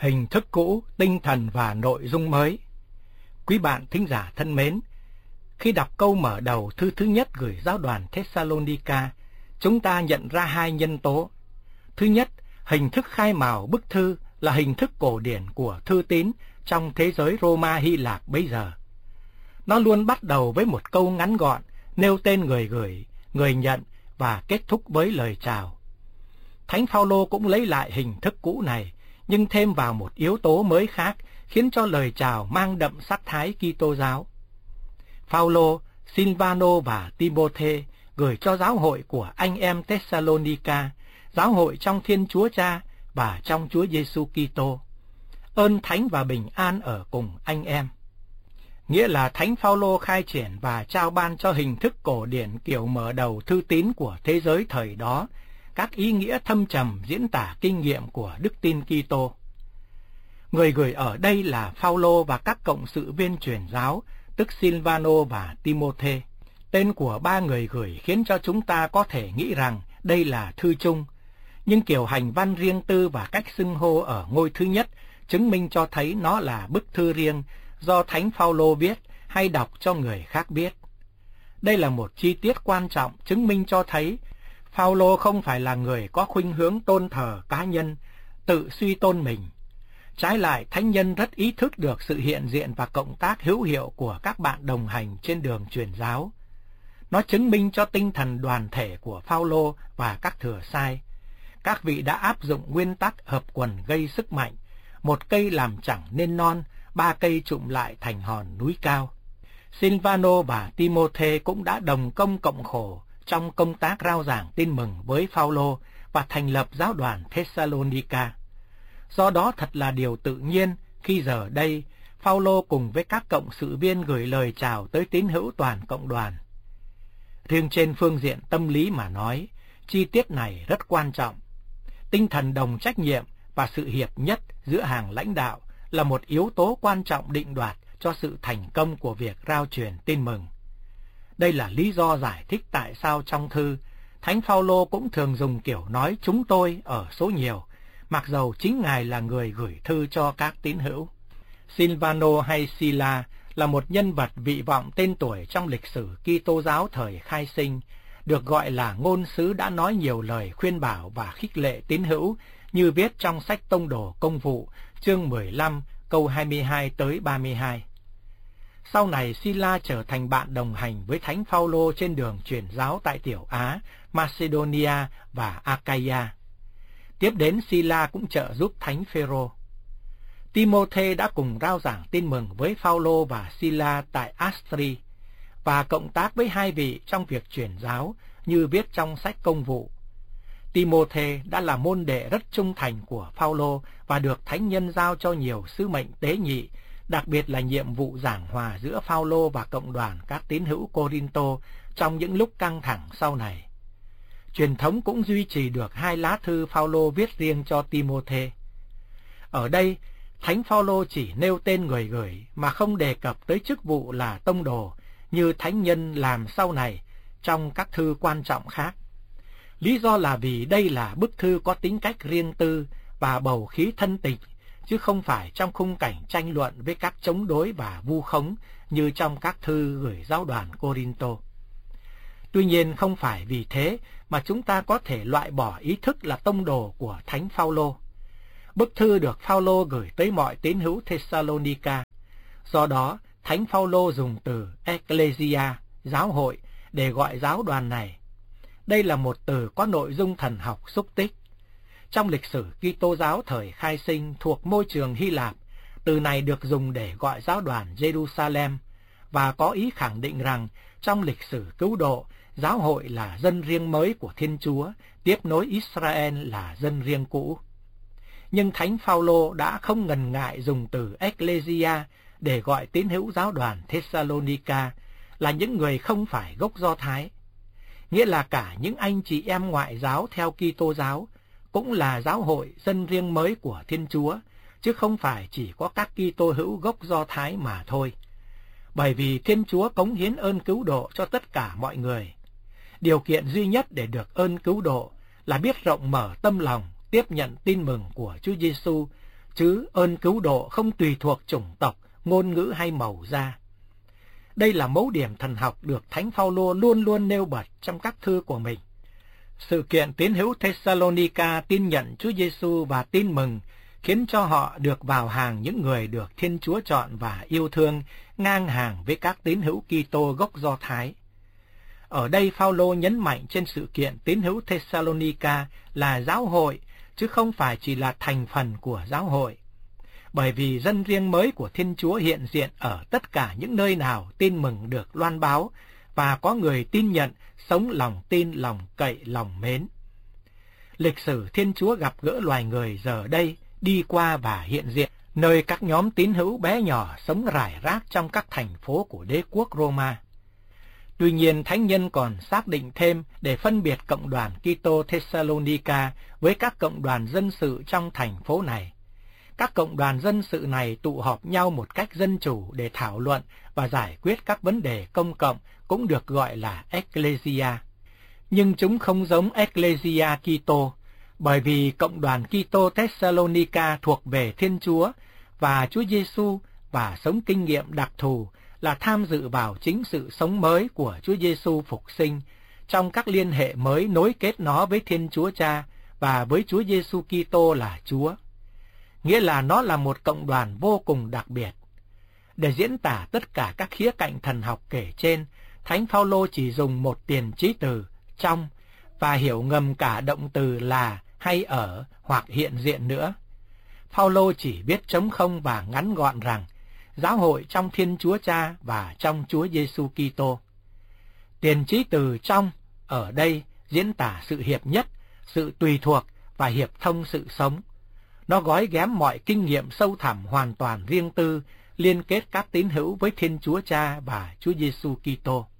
Hình thức cũ, tinh thần và nội dung mới. Quý bạn thính giả thân mến, khi đọc câu mở đầu thư thứ nhất gửi giáo đoàn Thessalonica, chúng ta nhận ra hai nhân tố. Thứ nhất, hình thức khai mào bức thư là hình thức cổ điển của thư tín trong thế giới Roma Hy Lạp bấy giờ. Nó luôn bắt đầu với một câu ngắn gọn, nêu tên người gửi, người nhận và kết thúc với lời chào. Thánh Phaolô cũng lấy lại hình thức cũ này, nhưng thêm vào một yếu tố mới khác, khiến cho lời chào mang đậm sắc thái Kitô giáo. Phaolô, Silvano và Timôthê gửi cho giáo hội của anh em Thessalonica, giáo hội trong Thiên Chúa Cha và trong Chúa Giêsu Kitô. Ơn thánh và bình an ở cùng anh em. Nghĩa là Thánh Phaolô khai triển và trao ban cho hình thức cổ điển kiểu mở đầu thư tín của thế giới thời đó, các ý nghĩa thâm trầm diễn tả kinh nghiệm của đức tin Kitô. Người gửi ở đây là Phaolô và các cộng sự viên truyền giáo, tức Silvano và Timôthê. Tên của ba người gửi khiến cho chúng ta có thể nghĩ rằng đây là thư chung, nhưng kiểu hành văn riêng tư và cách xưng hô ở ngôi thứ nhất chứng minh cho thấy nó là bức thư riêng do Thánh Phaolô viết hay đọc cho người khác biết. Đây là một chi tiết quan trọng chứng minh cho thấy Phaolô không phải là người có khuynh hướng tôn thờ cá nhân, tự suy tôn mình. Trái lại, thánh nhân rất ý thức được sự hiện diện và cộng tác hữu hiệu của các bạn đồng hành trên đường truyền giáo. Nó chứng minh cho tinh thần đoàn thể của Phaolô và các thừa sai. Các vị đã áp dụng nguyên tắc hợp quần gây sức mạnh, một cây làm chẳng nên non, ba cây chụm lại thành hòn núi cao. Silvano và Timôthê cũng đã đồng công cộng khổ trong công tác rao giảng tin mừng với Phaolô và thành lập giáo đoàn Thessalonica. Do đó thật là điều tự nhiên khi giờ đây Phaolô cùng với các cộng sự viên gửi lời chào tới tín hữu toàn cộng đoàn. Riêng trên phương diện tâm lý mà nói, chi tiết này rất quan trọng. Tinh thần đồng trách nhiệm và sự hiệp nhất giữa hàng lãnh đạo là một yếu tố quan trọng định đoạt cho sự thành công của việc rao truyền tin mừng. Đây là lý do giải thích tại sao trong thư, Thánh Phaolô cũng thường dùng kiểu nói chúng tôi ở số nhiều, mặc dầu chính Ngài là người gửi thư cho các tín hữu. Silvano hay Sila là một nhân vật vị vọng tên tuổi trong lịch sử Kitô giáo thời khai sinh, được gọi là ngôn sứ đã nói nhiều lời khuyên bảo và khích lệ tín hữu, như viết trong sách Tông đồ Công vụ, chương 15, câu 22 tới 32. Sau này Sila trở thành bạn đồng hành với Thánh Phaolô trên đường truyền giáo tại Tiểu Á, Macedonia và Achaia. Tiếp đến Sila cũng trợ giúp Thánh Phêrô. Timôthê đã cùng rao giảng tin mừng với Phaolô và Sila tại Astri và cộng tác với hai vị trong việc truyền giáo như viết trong sách Công vụ. Timôthê đã là môn đệ rất trung thành của Phaolô và được thánh nhân giao cho nhiều sứ mệnh tế nhị, đặc biệt là nhiệm vụ giảng hòa giữa Phaolô và cộng đoàn các tín hữu Cô-rin-tô trong những lúc căng thẳng sau này. Truyền thống cũng duy trì được hai lá thư Phaolô viết riêng cho Timôthê. Ở đây, Thánh Phaolô chỉ nêu tên người gửi mà không đề cập tới chức vụ là tông đồ như thánh nhân làm sau này trong các thư quan trọng khác. Lý do là vì đây là bức thư có tính cách riêng tư và bầu khí thân tình, chứ không phải trong khung cảnh tranh luận với các chống đối và vu khống như trong các thư gửi giáo đoàn Cô-rin-tô. Tuy nhiên không phải vì thế mà chúng ta có thể loại bỏ ý thức là tông đồ của Thánh Phaolô. Bức thư được Phaolô gửi tới mọi tín hữu Thessalonica. Do đó, Thánh Phaolô dùng từ Ecclesia, giáo hội, để gọi giáo đoàn này. Đây là một từ có nội dung thần học xúc tích. Trong lịch sử Kitô giáo thời khai sinh thuộc môi trường Hy Lạp, từ này được dùng để gọi giáo đoàn Jerusalem và có ý khẳng định rằng trong lịch sử cứu độ, giáo hội là dân riêng mới của Thiên Chúa, tiếp nối Israel là dân riêng cũ. Nhưng Thánh Phaolô đã không ngần ngại dùng từ Ecclesia để gọi tín hữu giáo đoàn Thessalonica là những người không phải gốc Do Thái, nghĩa là cả những anh chị em ngoại giáo theo Kitô giáo cũng là giáo hội dân riêng mới của Thiên Chúa, chứ không phải chỉ có các Kitô hữu gốc Do Thái mà thôi. Bởi vì Thiên Chúa cống hiến ơn cứu độ cho tất cả mọi người. Điều kiện duy nhất để được ơn cứu độ là biết rộng mở tâm lòng, tiếp nhận tin mừng của Chúa Giêsu, chứ ơn cứu độ không tùy thuộc chủng tộc, ngôn ngữ hay màu da. Đây là mấu điểm thần học được Thánh Phaolô luôn luôn nêu bật trong các thư của mình. Sự kiện tín hữu Thessalonica tin nhận Chúa Giêsu và tin mừng khiến cho họ được vào hàng những người được Thiên Chúa chọn và yêu thương, ngang hàng với các tín hữu Kitô gốc Do Thái. Ở đây Phaolô nhấn mạnh trên sự kiện tín hữu Thessalonica là giáo hội, chứ không phải chỉ là thành phần của giáo hội. Bởi vì dân riêng mới của Thiên Chúa hiện diện ở tất cả những nơi nào tin mừng được loan báo, và có người tin nhận, sống lòng tin, lòng cậy, lòng mến. Lịch sử Thiên Chúa gặp gỡ loài người giờ đây đi qua và hiện diện, nơi các nhóm tín hữu bé nhỏ sống rải rác trong các thành phố của đế quốc Roma. Tuy nhiên, thánh nhân còn xác định thêm để phân biệt cộng đoàn Kitô Thessalonica với các cộng đoàn dân sự trong thành phố này. Các cộng đoàn dân sự này tụ họp nhau một cách dân chủ để thảo luận và giải quyết các vấn đề công cộng, cũng được gọi là Ecclesia. Nhưng chúng không giống Ecclesia Kitô, bởi vì cộng đoàn Kitô Thessalonica thuộc về Thiên Chúa và Chúa Giêsu và sống kinh nghiệm đặc thù là tham dự vào chính sự sống mới của Chúa Giêsu phục sinh trong các liên hệ mới nối kết nó với Thiên Chúa Cha và với Chúa Giêsu Kitô là Chúa. Nghĩa là nó là một cộng đoàn vô cùng đặc biệt. Để diễn tả tất cả các khía cạnh thần học kể trên, Thánh Phaolô chỉ dùng một tiền chí từ trong và hiểu ngầm cả động từ là hay ở hoặc hiện diện nữa. Phaolô chỉ viết trống không và ngắn gọn rằng giáo hội trong Thiên Chúa Cha và trong Chúa Giêsu Kitô. Tiền chí từ trong ở đây diễn tả sự hiệp nhất, sự tùy thuộc và hiệp thông sự sống. Nó gói ghém mọi kinh nghiệm sâu thẳm hoàn toàn riêng tư, liên kết các tín hữu với Thiên Chúa Cha và Chúa Giêsu Kitô.